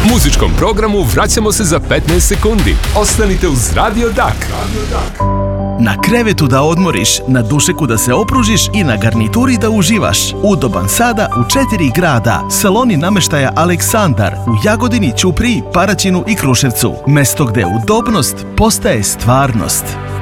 Muzičkom programu vraćamo se za 15 sekundi. Ostanite uz Radio Dak. Na krevetu da odmoriš, na dušeku da se opružiš i na garnituri da uživaš. Udoban sada u 4 grada. Saloni nameštaja Aleksandar u Jagodini, Ćupriji, Paraćinu i Kruševcu. Mesto gde udobnost postaje stvarnost.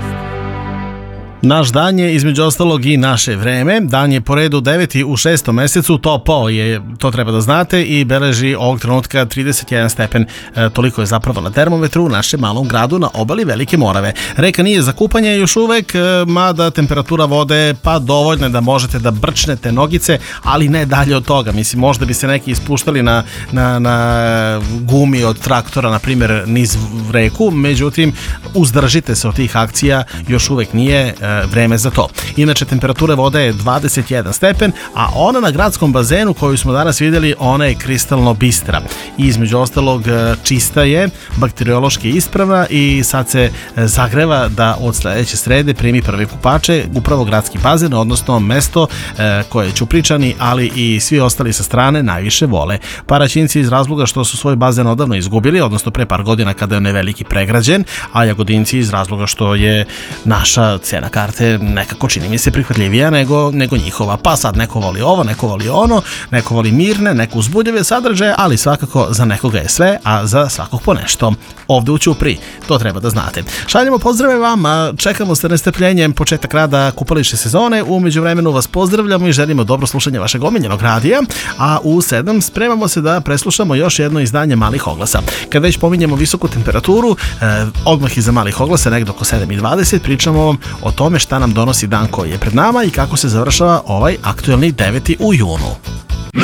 Naš dan je između ostalog i naše vreme. Dan je po redu 9. u 6. mesecu, topao je, to treba da znate, i beleži ovog trenutka 31 stepen. Toliko je zapravo na termometru u našem malom gradu na obali Velike Morave. Reka nije za kupanje još uvek, mada temperatura vode pa dovoljna da možete da brčnete nogice, ali ne dalje od toga. Mislim, možda bi se neki ispuštali na gumi od traktora, na primjer, niz reku, međutim, uzdržite se od tih akcija, još uvek nije vreme za to. Inače, temperatura vode je 21 stepen, a ona na gradskom bazenu koju smo danas vidjeli, ona je kristalno bistra. I između ostalog čista je, bakteriološki ispravna i sad se zagreva da od sledeće srede primi prve kupače upravo gradski bazen, odnosno mesto koje Ćupričani, ali i svi ostali sa strane najviše vole. Paraćinci iz razloga što su svoj bazen odavno izgubili, odnosno pre par godina kada je on veliki pregrađen, a Jagodinci iz razloga što je naša cena karte nekako, čini mi se, prihvatljivija nego njihova. Pa sad neko voli ovo, neko voli ono, neko voli mirne, neko uzbudljive sadržaje, ali svakako za nekoga je sve, a za svakog po nešto. Ovde u Ćupriji, to treba da znate. Šaljemo pozdrave vama, čekamo sa nestrpljenjem početak rada kupališne sezone, u međuvremenu vas pozdravljamo i želimo dobro slušanje vašeg omiljenog radija, a u 7 spremamo se da preslušamo još jedno izdanje Malih oglasa. Kad već pominjemo visoku temperaturu, odmah iza Malih oglasa, nekdo oko 7:20, pričamo o tome šta nam donosi dan koji je pred nama i kako se završava ovaj aktuelni 9. u junu.